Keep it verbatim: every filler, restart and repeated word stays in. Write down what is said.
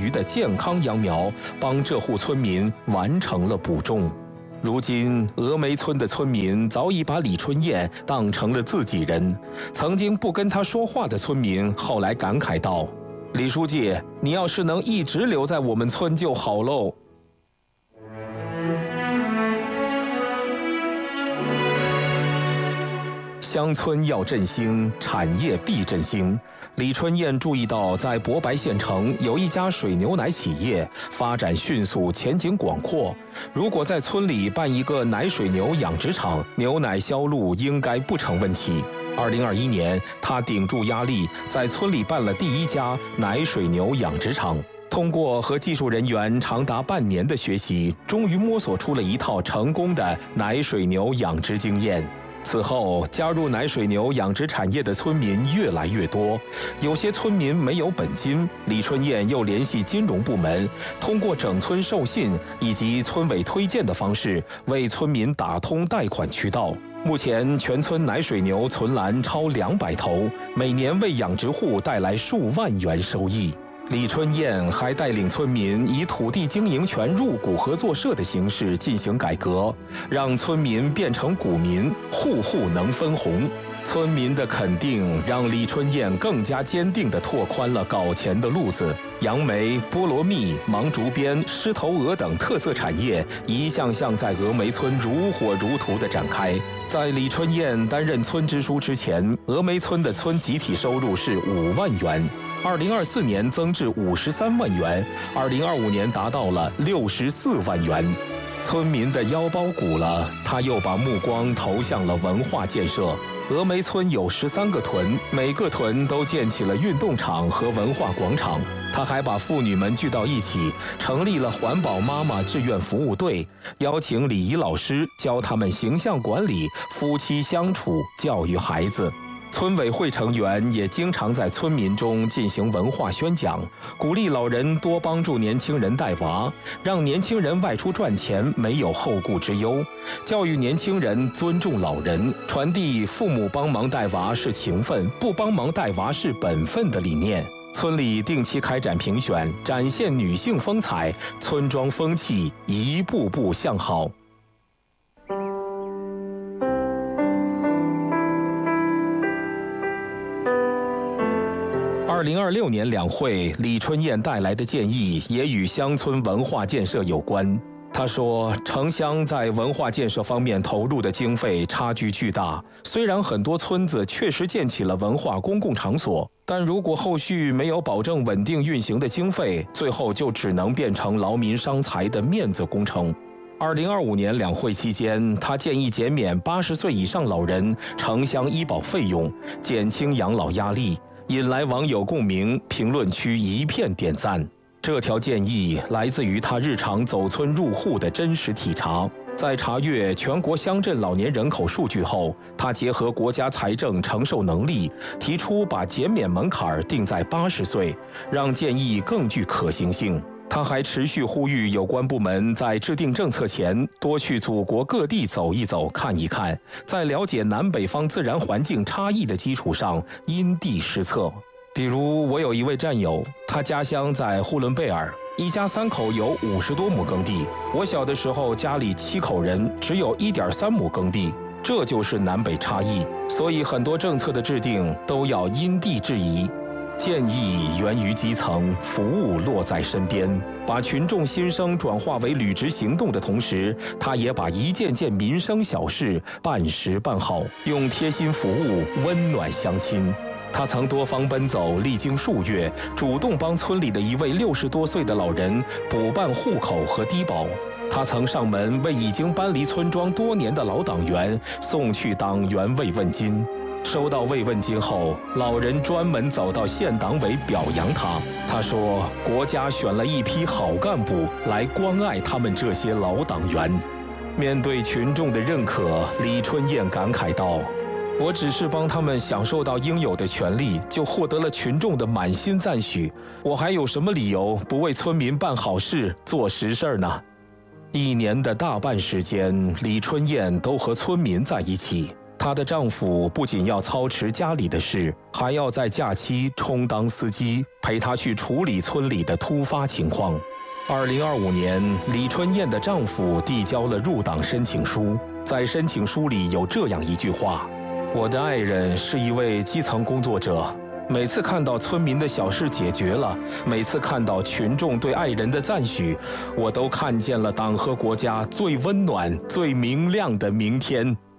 鱼的健康秧苗，帮这户村民完成了补种。如今，峨眉村的村民早已把李春燕当成了自己人。曾经不跟他说话的村民，后来感慨道：“李书记，你要是能一直留在我们村就好喽。”乡村要振兴，产业必振兴。李春燕注意到，在博白县城有一家水牛奶企业，发展迅速，前景广阔。如果在村里办一个奶水牛养殖场，牛奶销路应该不成问题。二零二一年，他顶住压力，在村里办了第一家奶水牛养殖场。通过和技术人员长达半年的学习，终于摸索出了一套成功的奶水牛养殖经验。此后，加入奶水牛养殖产业的村民越来越多，有些村民没有本金，李春燕又联系金融部门，通过整村授信以及村委推荐的方式，为村民打通贷款渠道。目前，全村奶水牛存栏超两百头，每年为养殖户带来数万元收益。李春燕还带领村民以土地经营权入股合作社的形式进行改革，让村民变成股民，户户能分红。村民的肯定让李春燕更加坚定地拓宽了搞钱的路子。杨梅、菠萝蜜、芒竹编、狮头鹅等特色产业一项项在峨眉村如火如荼地展开。在李春燕担任村支书之前，峨眉村的村集体收入是五万元。二零二四年增至五十三万元，二零二五年达到了六十四万元。村民的腰包鼓了，他又把目光投向了文化建设。峨眉村有十三个屯，每个屯都建起了运动场和文化广场。他还把妇女们聚到一起，成立了环保妈妈志愿服务队，邀请礼仪老师教他们形象管理、夫妻相处、教育孩子。村委会成员也经常在村民中进行文化宣讲，鼓励老人多帮助年轻人带娃，让年轻人外出赚钱没有后顾之忧，教育年轻人尊重老人，传递父母帮忙带娃是情分，不帮忙带娃是本分的理念。村里定期开展评选，展现女性风采，村庄风气一步步向好。二零二六年两会，李春燕带来的建议也与乡村文化建设有关。他说，城乡在文化建设方面投入的经费差距巨大，虽然很多村子确实建起了文化公共场所，但如果后续没有保证稳定运行的经费，最后就只能变成劳民伤财的面子工程。二零二五年两会期间，他建议减免八十岁以上老人城乡医保费用，减轻养老压力，引来网友共鸣，评论区一片点赞。这条建议来自于他日常走村入户的真实体察。在查阅全国乡镇老年人口数据后，他结合国家财政承受能力，提出把减免门槛定在八十岁，让建议更具可行性。他还持续呼吁有关部门在制定政策前，多去祖国各地走一走、看一看，在了解南北方自然环境差异的基础上，因地施策。比如，我有一位战友，他家乡在呼伦贝尔，一家三口有五十多亩耕地。我小的时候，家里七口人，只有一点三亩耕地，这就是南北差异。所以，很多政策的制定都要因地制宜。建议源于基层，服务落在身边，把群众心声转化为履职行动的同时，他也把一件件民生小事办实办好，用贴心服务温暖乡亲。他曾多方奔走，历经数月，主动帮村里的一位六十多岁的老人补办户口和低保。他曾上门为已经搬离村庄多年的老党员送去党员慰问金。收到慰问金后，老人专门走到县党委表扬他。他说，国家选了一批好干部来关爱他们这些老党员。面对群众的认可，李春燕感慨道，我只是帮他们享受到应有的权利，就获得了群众的满心赞许，我还有什么理由不为村民办好事、做实事呢？一年的大半时间，李春燕都和村民在一起。 她的丈夫不仅要操持家里的事，还要在假期充当司机，陪她去处理村里的突发情况。二零二五年，李春燕的丈夫递交了入党申请书，在申请书里有这样一句话：我的爱人是一位基层工作者，每次看到村民的小事解决了，每次看到群众对爱人的赞许，我都看见了党和国家最温暖、最明亮的明天。